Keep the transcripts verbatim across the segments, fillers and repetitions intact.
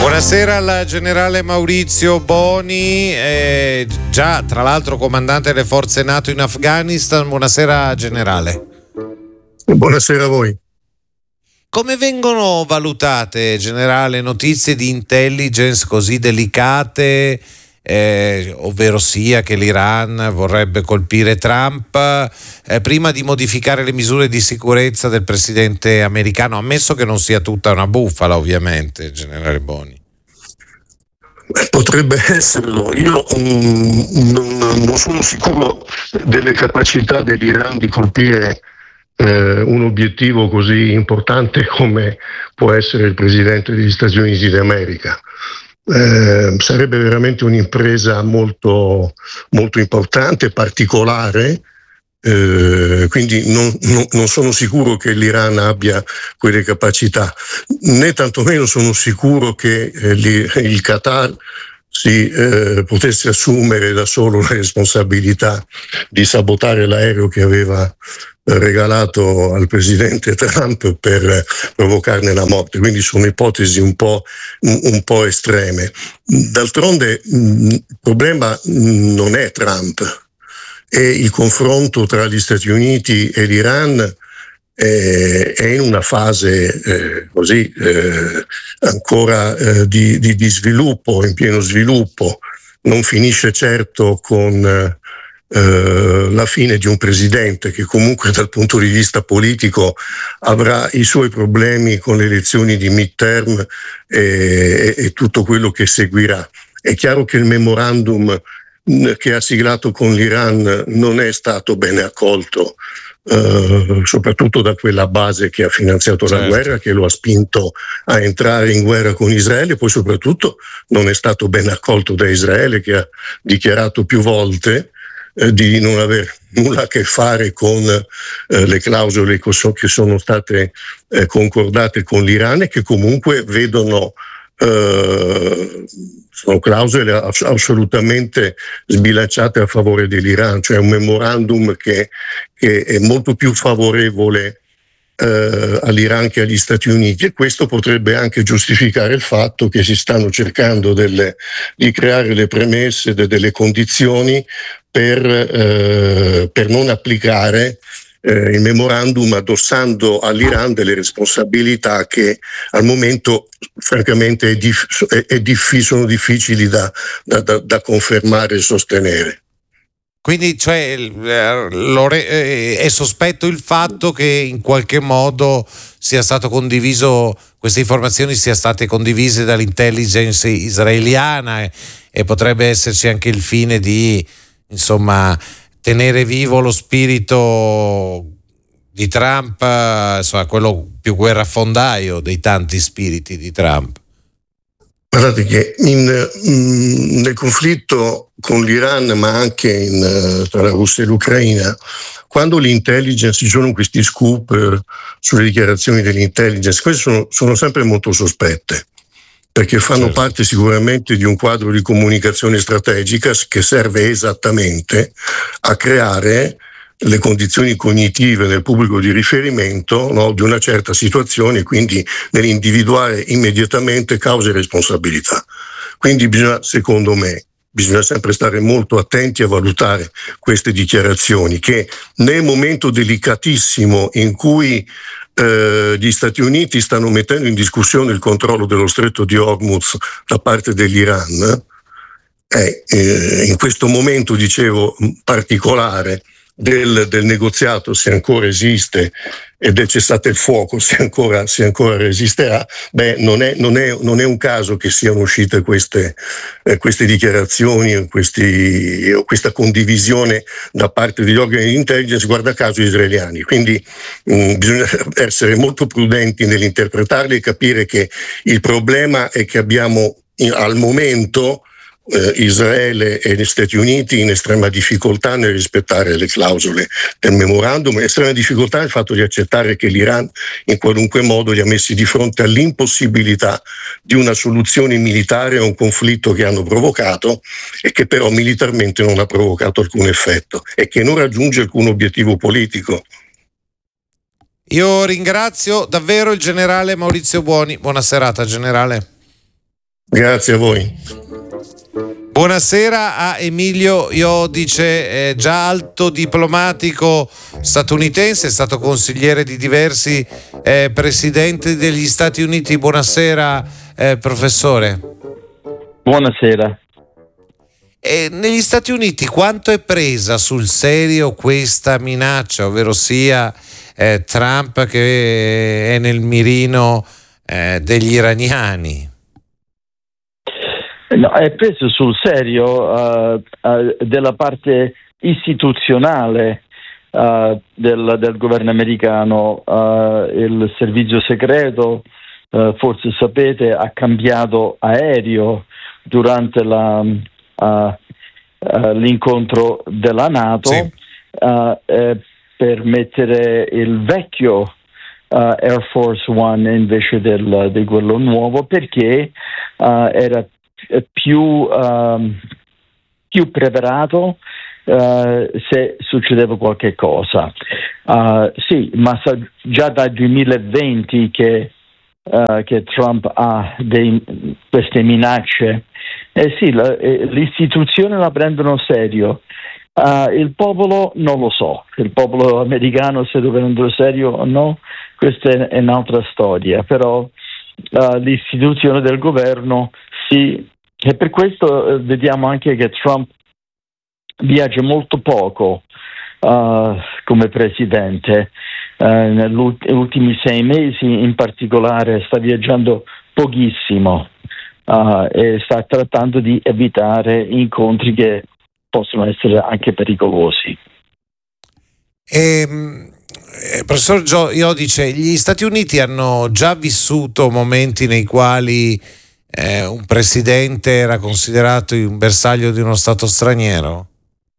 Buonasera al generale Maurizio Boni, eh, già tra l'altro comandante delle forze NATO in Afghanistan. Buonasera generale. Buonasera a voi. Come vengono valutate, generale, notizie di intelligence così delicate, eh, ovvero sia che l'Iran vorrebbe colpire Trump eh, prima di modificare le misure di sicurezza del presidente americano, ammesso che non sia tutta una bufala, ovviamente, generale Boni? Potrebbe esserlo. Io um, non, non sono sicuro delle capacità dell'Iran di colpire eh, un obiettivo così importante come può essere il presidente degli Stati Uniti d'America. Eh, sarebbe veramente un'impresa molto, molto importante, particolare. Eh, quindi non, non, non sono sicuro che l'Iran abbia quelle capacità, né tantomeno sono sicuro che eh, il Qatar si eh, potesse assumere da solo la responsabilità di sabotare l'aereo che aveva regalato al presidente Trump per provocarne la morte. Quindi sono ipotesi un po', un po' estreme. D'altronde il problema non è Trump, e il confronto tra gli Stati Uniti e l'Iran eh, è in una fase eh, così eh, ancora eh, di, di, di sviluppo, in pieno sviluppo. Non finisce certo con eh, la fine di un presidente che comunque dal punto di vista politico avrà i suoi problemi con le elezioni di midterm e, e, e tutto quello che seguirà. È chiaro che il memorandum che ha siglato con l'Iran non è stato bene accolto, eh, soprattutto da quella base che ha finanziato certo. la guerra, che lo ha spinto a entrare in guerra con Israele. Poi soprattutto non è stato ben accolto da Israele, che ha dichiarato più volte eh, di non aver nulla a che fare con eh, le clausole che sono state eh, concordate con l'Iran e che comunque vedono Uh, sono clausole assolutamente sbilanciate a favore dell'Iran, cioè un memorandum che, che è molto più favorevole uh, all'Iran che agli Stati Uniti, e questo potrebbe anche giustificare il fatto che si stanno cercando delle, di creare le premesse, de, delle condizioni per, uh, per non applicare Eh, il memorandum, addossando all'Iran delle responsabilità che al momento francamente è dif- è, è dif- sono difficili da, da, da, da confermare e sostenere. Quindi cioè, è sospetto il fatto che in qualche modo sia stato condiviso, queste informazioni siano state condivise dall'intelligence israeliana, e, e potrebbe esserci anche il fine di, insomma, tenere vivo lo spirito di Trump, insomma, quello più guerrafondaio dei tanti spiriti di Trump. Guardate che in, in, nel conflitto con l'Iran, ma anche in, tra la Russia e l'Ucraina, quando l'intelligence, ci sono questi scoop eh, sulle dichiarazioni dell'intelligence, queste sono, sono sempre molto sospette, perché fanno certo. parte sicuramente di un quadro di comunicazione strategica che serve esattamente a creare le condizioni cognitive del pubblico di riferimento, no, di una certa situazione, quindi nell'individuare immediatamente cause e responsabilità. Quindi bisogna, secondo me, bisogna sempre stare molto attenti a valutare queste dichiarazioni, che nel momento delicatissimo in cui eh, gli Stati Uniti stanno mettendo in discussione il controllo dello stretto di Hormuz da parte dell'Iran, eh, eh, in questo momento, dicevo, particolare del, del negoziato, se ancora esiste, e del cessate il fuoco, se ancora, se ancora resisterà, beh, non è, non è, non è un caso che siano uscite queste, eh, queste dichiarazioni, questi, questa condivisione da parte degli organi di intelligence, guarda caso israeliani. Quindi mh, bisogna essere molto prudenti nell'interpretarli e capire che il problema è che abbiamo in, al momento Eh, Israele e gli Stati Uniti in estrema difficoltà nel rispettare le clausole del memorandum, estrema difficoltà il fatto di accettare che l'Iran in qualunque modo li ha messi di fronte all'impossibilità di una soluzione militare a un conflitto che hanno provocato e che però militarmente non ha provocato alcun effetto e che non raggiunge alcun obiettivo politico. Io ringrazio davvero il generale Maurizio Boni. Buona serata, generale. Grazie a voi. Buonasera a Emilio Iodice, eh, già alto diplomatico statunitense, è stato consigliere di diversi eh, presidenti degli Stati Uniti. Buonasera eh, professore. Buonasera. E negli Stati Uniti quanto è presa sul serio questa minaccia, ovvero sia eh, Trump che è nel mirino eh, degli iraniani? No, è preso sul serio uh, uh, della parte istituzionale uh, del, del governo americano. Uh, il servizio segreto, uh, forse sapete, ha cambiato aereo durante la, uh, uh, l'incontro della NATO, sì. uh, eh, per mettere il vecchio uh, Air Force One invece del, di quello nuovo, perché uh, era più, um, più preparato uh, se succedeva qualche cosa. Uh, sì, ma sa già dal duemilaventi che, uh, che Trump ha dei, queste minacce. Eh sì, la, eh, l'istituzione la prendono serio. Uh, il popolo non lo so, il popolo americano se lo prendono serio o no, questa è, è un'altra storia, però uh, l'istituzione del governo sì. E per questo eh, vediamo anche che Trump viaggia molto poco uh, come presidente. Uh, negli ultimi sei mesi in particolare sta viaggiando pochissimo uh, e sta trattando di evitare incontri che possono essere anche pericolosi. E, eh, professor Gio, io dice, gli Stati Uniti hanno già vissuto momenti nei quali Eh, un presidente era considerato un bersaglio di uno stato straniero?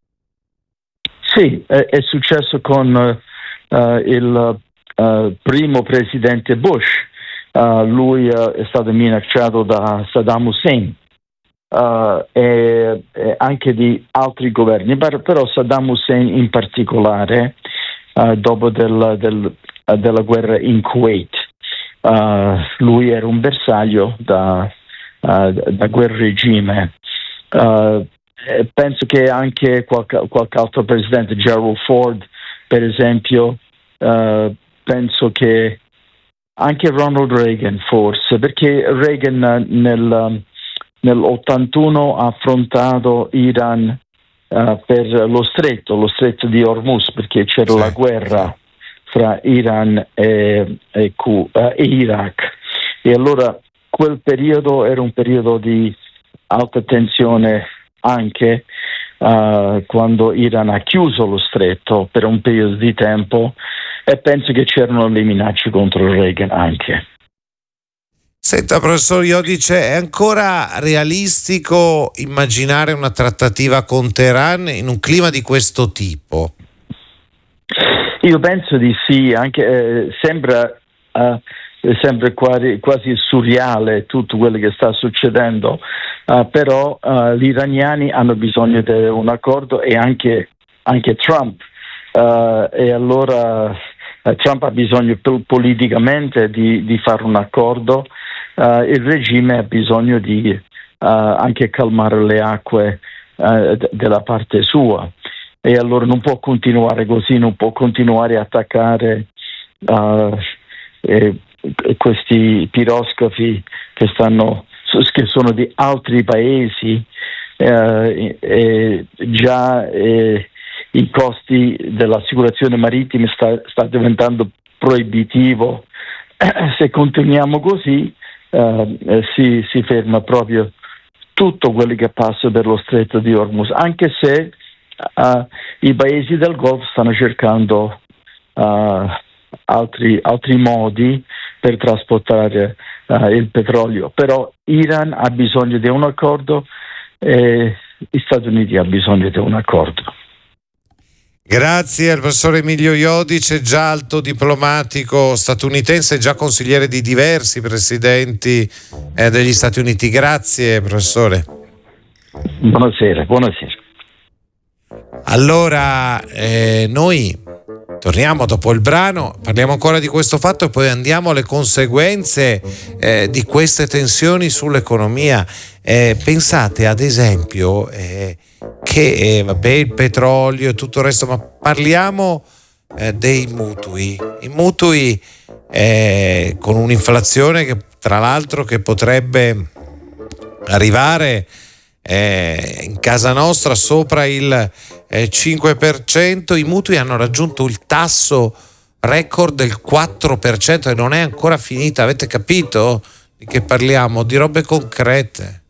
Sì, è, è successo con uh, il uh, primo presidente Bush. Uh, lui uh, è stato minacciato da Saddam Hussein uh, e, e anche di altri governi, per, però Saddam Hussein in particolare uh, dopo del, del, uh, della guerra in Kuwait. Uh, lui era un bersaglio da Uh, da quel regime. Uh, penso che anche qualche, qualche altro presidente, Gerald Ford per esempio, uh, penso che anche Ronald Reagan forse, perché Reagan nel, nell'ottantuno ha affrontato Iran uh, per lo stretto, lo stretto di Hormuz, perché c'era sì, la guerra sì. fra Iran e, e, uh, e Iraq, e allora quel periodo era un periodo di alta tensione anche uh, quando Iran ha chiuso lo stretto per un periodo di tempo, e penso che c'erano le minacce contro Reagan anche. Senta professor Iodice, è ancora realistico immaginare una trattativa con Teheran in un clima di questo tipo? Io penso di sì, anche eh, sembra uh, è sempre quasi, quasi surreale tutto quello che sta succedendo, uh, però uh, gli iraniani hanno bisogno di un accordo, e anche, anche Trump, uh, e allora uh, Trump ha bisogno politicamente di, di fare un accordo, uh, il regime ha bisogno di uh, anche calmare le acque uh, d- della parte sua, e allora non può continuare così, non può continuare a attaccare uh, e, questi piroscafi che stanno che sono di altri paesi, eh, e già eh, i costi dell'assicurazione marittima sta, sta diventando proibitivo. Se continuiamo così eh, si, si ferma proprio tutto quello che passa per lo stretto di Hormuz, anche se uh, i paesi del Golfo stanno cercando uh, altri, altri modi per trasportare uh, il petrolio, però Iran ha bisogno di un accordo e gli Stati Uniti ha bisogno di un accordo. Grazie al professor Emilio Iodice, già alto diplomatico statunitense, già consigliere di diversi presidenti eh, degli Stati Uniti. Grazie professore. Buonasera, buonasera. Allora, eh, noi Torniamo dopo il brano, parliamo ancora di questo fatto e poi andiamo alle conseguenze eh, di queste tensioni sull'economia. Eh, pensate ad esempio eh, che eh, vabbè, il petrolio e tutto il resto, ma parliamo eh, dei mutui. I mutui eh, con un'inflazione che tra l'altro che potrebbe arrivare eh, in casa nostra sopra il eh, cinque per cento, i mutui hanno raggiunto il tasso record del quattro per cento e non è ancora finita. Avete capito di che parliamo? Di robe concrete.